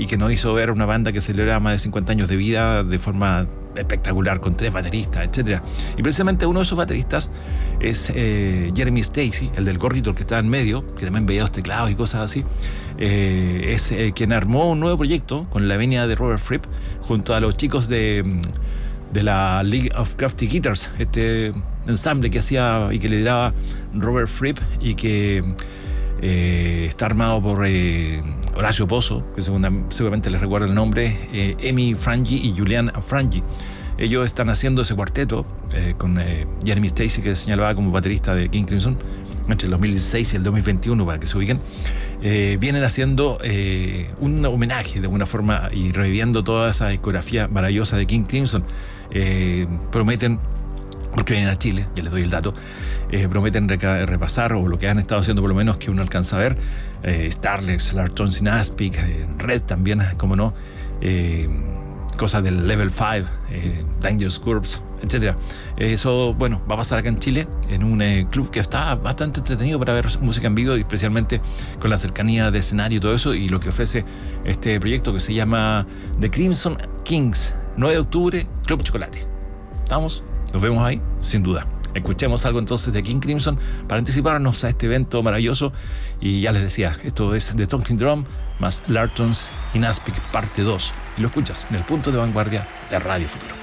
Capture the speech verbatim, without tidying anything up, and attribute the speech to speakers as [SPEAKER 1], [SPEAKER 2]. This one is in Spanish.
[SPEAKER 1] y que nos hizo ver una banda que celebraba más de cincuenta años de vida de forma espectacular, con tres bateristas, etcétera. Y precisamente uno de esos bateristas es eh, Jeremy Stacey, el del gorrito, el que estaba en medio, que también veía los teclados y cosas así. Eh, es eh, quien armó un nuevo proyecto con la venia de Robert Fripp junto a los chicos de, de la League of Crafty Guitars, este ensamble que hacía y que lideraba Robert Fripp y que eh, está armado por eh, Horacio Pozo, que segunda, seguramente les recuerda el nombre, eh, Emi Frangi y Julian Frangi. Ellos están haciendo ese cuarteto eh, con eh, Jeremy Stacey, que se señalaba como baterista de King Crimson entre el dos mil dieciséis y el dos mil veintiuno, para que se ubiquen. Eh, vienen haciendo eh, un homenaje de alguna forma y reviviendo toda esa discografía maravillosa de King Crimson. Eh, prometen, porque vienen a Chile, ya les doy el dato, eh, prometen reca- repasar, o lo que han estado haciendo por lo menos que uno alcanza a ver, eh, Starlex, Lartons in Aspic, eh, Red también, como no, eh, cosas del Level cinco, eh, Dangerous Curves, etcétera. Eso, bueno, va a pasar acá en Chile, en un eh, club que está bastante entretenido para ver música en vivo, y especialmente con la cercanía de escenario y todo eso, y lo que ofrece este proyecto que se llama The Crimson Kings, nueve de octubre, Club Chocolate. ¿Estamos? Nos vemos ahí, sin duda. Escuchemos algo entonces de King Crimson para anticiparnos a este evento maravilloso. Y ya les decía, esto es The Talking Drum más Lartons in Aspic parte dos. Y lo escuchas en el punto de vanguardia de Radio Futuro.